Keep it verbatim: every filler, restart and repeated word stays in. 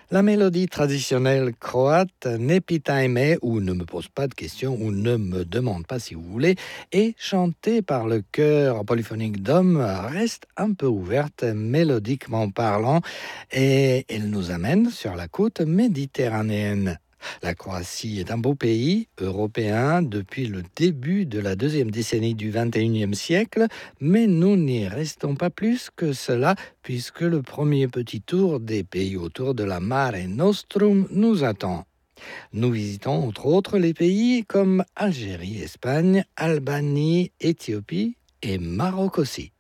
La mélodie traditionnelle croate Nepitaime, ou ne me pose pas de questions, ou ne me demande pas si vous voulez, et chantée par le chœur polyphonique d'hommes, reste un peu ouverte mélodiquement parlant, et elle nous amène sur la côte méditerranéenne. La Croatie est un beau pays européen depuis le début de la deuxième décennie du vingt et unième siècle, mais nous n'y restons pas plus que cela puisque le premier petit tour des pays autour de la Mare Nostrum nous attend. Nous visitons entre autres les pays comme Algérie, Espagne, Albanie, Éthiopie et Maroc aussi.